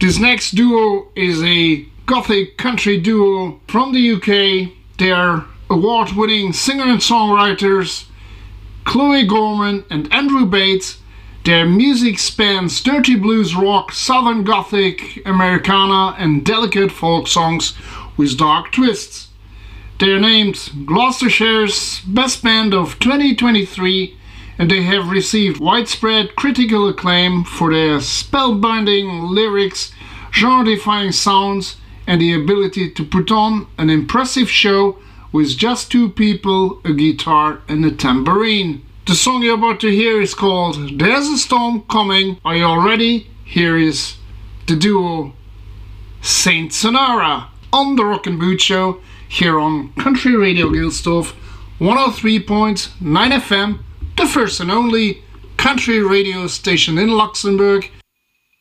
This next duo is a gothic country duo from the UK. They are award-winning singer and songwriters Chloe Gorman and Andrew Bates. Their music spans dirty blues rock, southern gothic, Americana and delicate folk songs with dark twists. They are named Gloucestershire's Best Band of 2023 and they have received widespread critical acclaim for their spellbinding lyrics, genre-defying sounds and the ability to put on an impressive show with just two people, a guitar and a tambourine. The song you're about to hear is called There's a Storm Coming. Are you all ready? Here is the duo Saint Sonara on the Rock and Boot Show here on Country Radio Gilsdorf 103.9 FM, the first and only country radio station in Luxembourg.